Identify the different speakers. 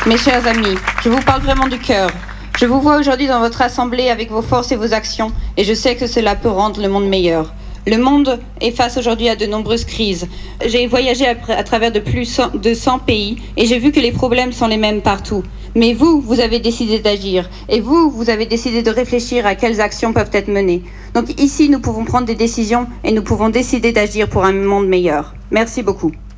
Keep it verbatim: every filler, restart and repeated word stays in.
Speaker 1: Mes chers amis, je vous parle vraiment du cœur. Je vous vois aujourd'hui dans votre assemblée avec vos forces et vos actions, et je sais que cela peut rendre le monde meilleur. Le monde est face aujourd'hui à de nombreuses crises. J'ai voyagé à, à travers de plus de cent pays et j'ai vu que les problèmes sont les mêmes partout. Mais vous, vous avez décidé d'agir et vous, vous avez décidé de réfléchir à quelles actions peuvent être menées. Donc ici, nous pouvons prendre des décisions et nous pouvons décider d'agir pour un monde meilleur. Merci beaucoup.